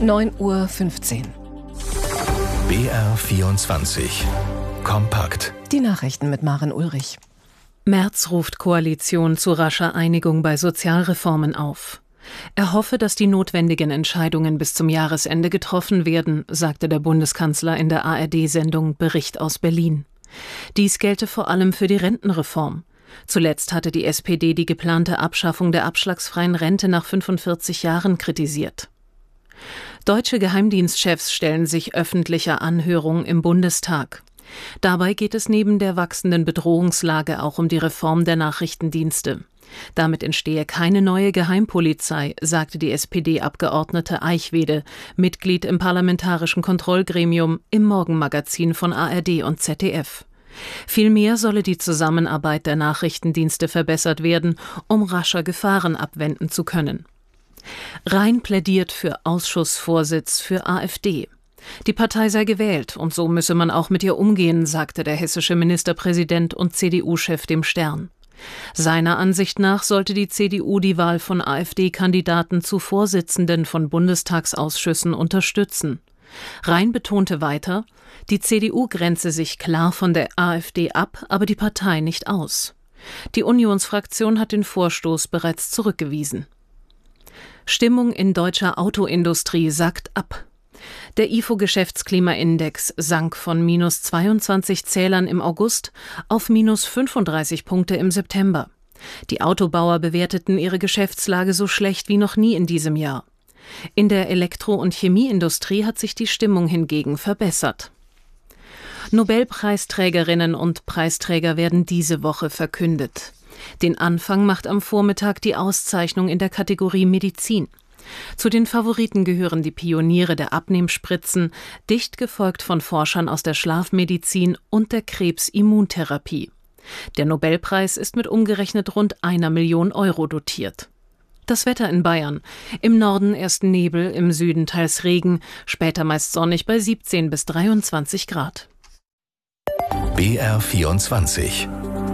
9:15 Uhr. BR24 Kompakt. Die Nachrichten mit Maren Ulrich. Merz ruft Koalition zu rascher Einigung bei Sozialreformen auf. Er hoffe, dass die notwendigen Entscheidungen bis zum Jahresende getroffen werden, sagte der Bundeskanzler in der ARD-Sendung Bericht aus Berlin. Dies gelte vor allem für die Rentenreform. Zuletzt hatte die SPD die geplante Abschaffung der abschlagsfreien Rente nach 45 Jahren kritisiert. Deutsche Geheimdienstchefs stellen sich öffentlicher Anhörung im Bundestag. Dabei geht es neben der wachsenden Bedrohungslage auch um die Reform der Nachrichtendienste. Damit entstehe keine neue Geheimpolizei, sagte die SPD-Abgeordnete Eichwede, Mitglied im Parlamentarischen Kontrollgremium, im Morgenmagazin von ARD und ZDF. Vielmehr solle die Zusammenarbeit der Nachrichtendienste verbessert werden, um rascher Gefahren abwenden zu können. Rhein plädiert für Ausschussvorsitz für AfD. Die Partei sei gewählt und so müsse man auch mit ihr umgehen, sagte der hessische Ministerpräsident und CDU-Chef dem Stern. Seiner Ansicht nach sollte die CDU die Wahl von AfD-Kandidaten zu Vorsitzenden von Bundestagsausschüssen unterstützen. Rhein betonte weiter, die CDU grenze sich klar von der AfD ab, aber die Partei nicht aus. Die Unionsfraktion hat den Vorstoß bereits zurückgewiesen. Stimmung in deutscher Autoindustrie sackt ab. Der IFO-Geschäftsklimaindex sank von -22 Zählern im August auf -35 Punkte im September. Die Autobauer bewerteten ihre Geschäftslage so schlecht wie noch nie in diesem Jahr. In der Elektro- und Chemieindustrie hat sich die Stimmung hingegen verbessert. Nobelpreisträgerinnen und Preisträger werden diese Woche verkündet. Den Anfang macht am Vormittag die Auszeichnung in der Kategorie Medizin. Zu den Favoriten gehören die Pioniere der Abnehmspritzen, dicht gefolgt von Forschern aus der Schlafmedizin und der Krebsimmuntherapie. Der Nobelpreis ist mit umgerechnet rund 1 Million Euro dotiert. Das Wetter in Bayern. Im Norden erst Nebel, im Süden teils Regen, später meist sonnig bei 17 bis 23 Grad. BR24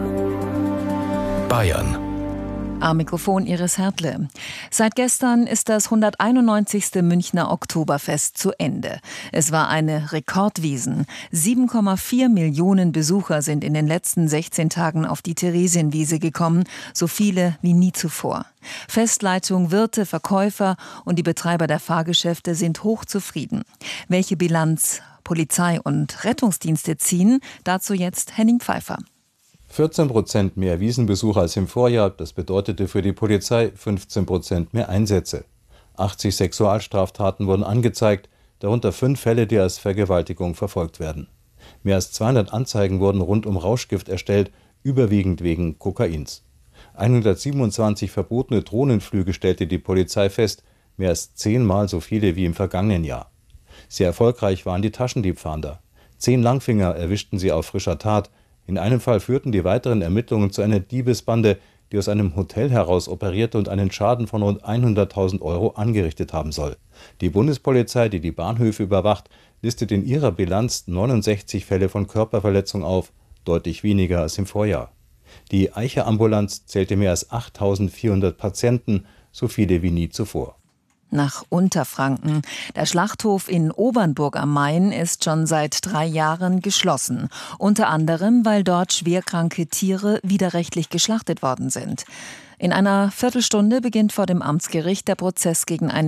Bayern. Am Mikrofon Iris Hertle. Seit gestern ist das 191. Münchner Oktoberfest zu Ende. Es war eine Rekordwiesn. 7,4 Millionen Besucher sind in den letzten 16 Tagen auf die Theresienwiese gekommen, so viele wie nie zuvor. Festleitung, Wirte, Verkäufer und die Betreiber der Fahrgeschäfte sind hochzufrieden. Welche Bilanz Polizei und Rettungsdienste ziehen, dazu jetzt Henning Pfeiffer. 14% mehr Wiesenbesucher als im Vorjahr, das bedeutete für die Polizei 15% mehr Einsätze. 80 Sexualstraftaten wurden angezeigt, darunter 5 Fälle, die als Vergewaltigung verfolgt werden. Mehr als 200 Anzeigen wurden rund um Rauschgift erstellt, überwiegend wegen Kokains. 127 verbotene Drohnenflüge stellte die Polizei fest, mehr als 10-mal so viele wie im vergangenen Jahr. Sehr erfolgreich waren die Taschendiebfahnder. 10 Langfinger erwischten sie auf frischer Tat. In einem Fall führten die weiteren Ermittlungen zu einer Diebesbande, die aus einem Hotel heraus operierte und einen Schaden von rund 100.000 Euro angerichtet haben soll. Die Bundespolizei, die die Bahnhöfe überwacht, listet in ihrer Bilanz 69 Fälle von Körperverletzung auf, deutlich weniger als im Vorjahr. Die Eicher-Ambulanz zählte mehr als 8.400 Patienten, so viele wie nie zuvor. Nach Unterfranken. Der Schlachthof in Obernburg am Main ist schon seit 3 Jahren geschlossen. Unter anderem, weil dort schwerkranke Tiere widerrechtlich geschlachtet worden sind. In einer Viertelstunde beginnt vor dem Amtsgericht der Prozess gegen eine